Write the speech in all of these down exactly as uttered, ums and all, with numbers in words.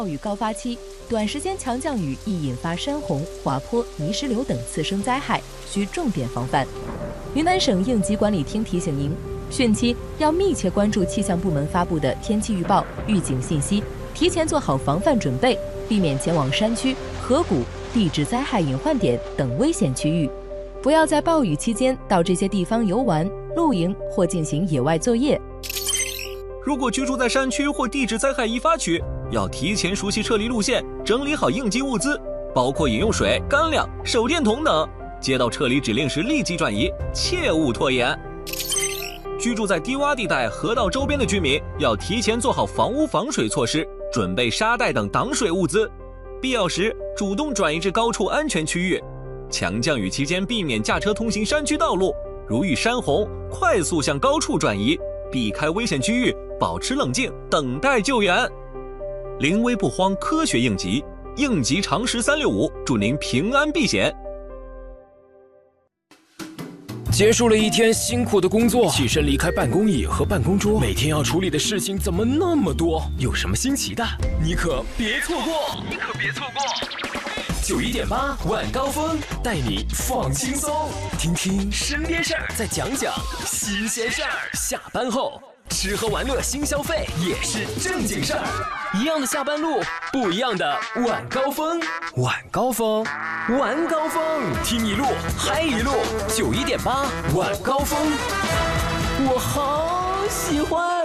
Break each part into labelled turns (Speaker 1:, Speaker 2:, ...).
Speaker 1: 暴雨高发期，短时间强降雨易引发山洪、滑坡、泥石流等次生灾害，需重点防范。云南省应急管理厅提醒您，汛期要密切关注气象部门发布的天气预报、预警信息，提前做好防范准备，避免前往山区、河谷、地质灾害隐患点等危险区域。不要在暴雨期间到这些地方游玩、露营或进行野外作业。
Speaker 2: 如果居住在山区或地质灾害易发区，要提前熟悉撤离路线，整理好应急物资，包括饮用水、干粮、手电筒等。接到撤离指令时立即转移，切勿拖延。居住在低洼地带、河道周边的居民要提前做好房屋防水措施，准备沙袋等挡水物资，必要时主动转移至高处安全区域。强降雨期间避免驾车通行山区道路，如遇山洪，快速向高处转移，避开危险区域，保持冷静，等待救援。临危不慌，科学应急，应急常识三六五，祝您平安避险。
Speaker 3: 结束了一天辛苦的工作，起身离开办公椅和办公桌，每天要处理的事情怎么那么多？有什么新奇的，你可别错过！你可别错过！九一点八晚高峰带你放轻松，听听身边事儿，再讲讲新鲜事儿。下班后吃喝玩乐新消费也是正经事儿，一样的下班路，不一样的晚高峰。晚高峰，晚高峰，听一路嗨一路。九一点八晚高峰，我好喜欢。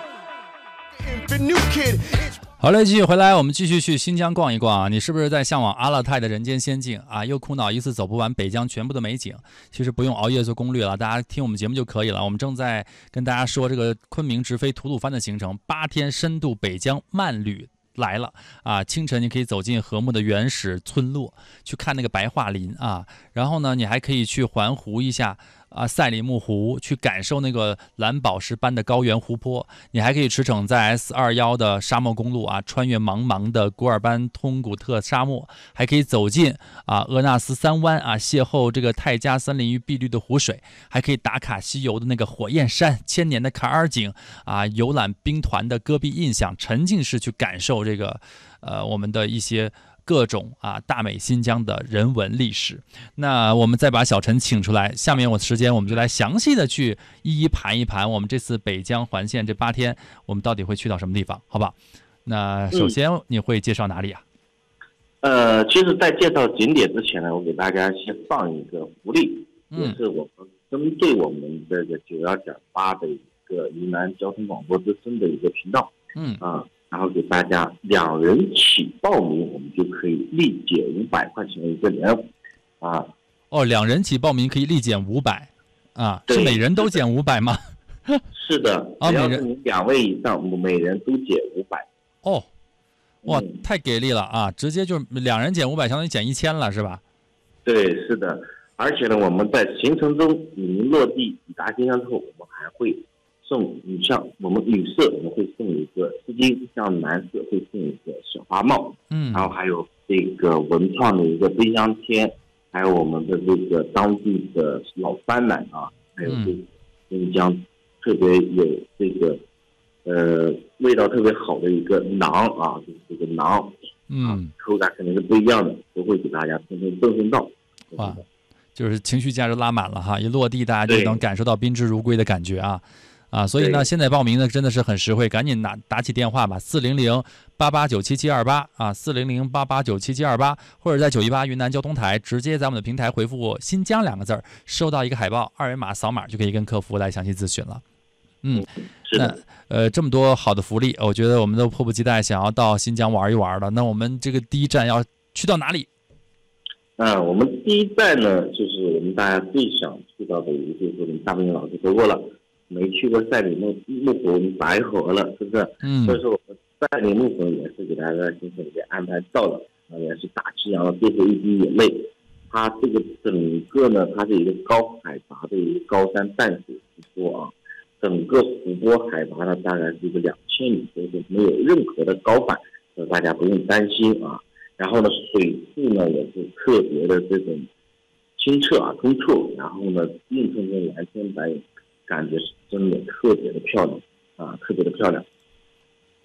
Speaker 4: 好嘞，继续回来，我们继续去新疆逛一逛啊！你是不是在向往阿勒泰的人间仙境啊？又苦恼一次走不完北疆全部的美景？其实不用熬夜做攻略了，大家听我们节目就可以了。我们正在跟大家说这个昆明直飞吐鲁番的行程，八天深度北疆慢旅来了啊！清晨你可以走进和睦的原始村落，去看那个白桦林啊，然后呢，你还可以去环湖一下。啊，赛里木湖去感受那个蓝宝石般的高原湖泊，你还可以驰骋在 S 二十一 的沙漠公路啊，穿越茫茫的古尔班通古特沙漠，还可以走进啊鄂纳斯三湾啊，邂逅这个泰加森林与碧绿的湖水，还可以打卡西游的那个火焰山、千年的卡尔井啊，游览兵团的戈壁印象，沉浸式去感受这个呃我们的一些。各种啊大美新疆的人文历史，那我们再把小陈请出来，下面我的时间我们就来详细的去一一盘一盘我们这次北疆环线这八天我们到底会去到什么地方，好吧？那首先你会介绍哪里啊？
Speaker 5: 嗯、呃，其实在介绍景点之前呢，我给大家先放一个福利，嗯、也是我们针对我们这个九幺点八的一个云南交通广播之声的一个频道，嗯啊。呃然后给大家两人起报名，我们就可以立减五百块钱的一个年费啊。
Speaker 4: 哦，两人起报名可以立减五百啊？是每人都减五百吗？
Speaker 5: 是的，只要是你两位以上，每人都减五百。
Speaker 4: 哦，哇，嗯、太给力了啊！直接就两人减五百，相当于减一千了，是吧？
Speaker 5: 对，是的。而且呢，我们在行程中，你落地抵达新疆之后，我们还会。送你像我们女士我们会送一个丝巾，像男士会送一个小花帽，嗯，然后还有这个文创的一个冰箱贴，还有我们的这个当地的老酸奶啊，还有这个新疆特别有这个呃味道特别好的一个馕啊，就是这个馕，嗯，口感肯定是不一样的，都会给大家通通赠送到。
Speaker 4: 哇，就是情绪价值拉满了哈，一落地大家就能感受到宾至如归的感觉啊。啊，所以呢，现在报名呢真的是很实惠，赶紧拿打起电话吧，四零零八八九七七二八啊，四零零八八九七七二八，或者在九一八云南交通台直接在我们的平台回复“新疆”两个字儿，收到一个海报，二维码扫码就可以跟客服来详细咨询了。嗯，那呃这么多好的福利，我觉得我们都迫不及待想要到新疆玩一玩了。那我们这个第一站要去到哪里？
Speaker 5: 啊，我们第一站呢，就是我们大家最想去到的一个，就是我们大部分老师说过了。没去过赛里木木湖，你白活了，是不是？嗯。所以说我们赛里木湖也是给大家在行程里面安排到了，啊，也是大气扬的最后一滴眼泪。它这个整个呢，它是一个高海拔的一个高山淡水湖泊啊，整个湖泊海拔呢大概是一个两千米，所以说没有任何的高反，所以大家不用担心啊。然后呢，水质呢也是特别的这种清澈啊、通透，然后呢，映衬着蓝天白云。感觉是真的特别的漂亮啊，特别的漂亮。